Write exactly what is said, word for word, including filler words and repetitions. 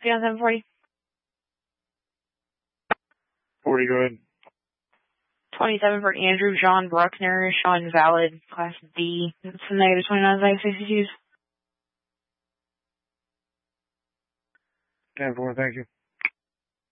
Stay on seven forty. forty, go ahead. twenty-seven for Andrew John Bruckner, Sean Valid, Class D. That's the negative twenty-nine Zag sixty-twos. ten four, thank you.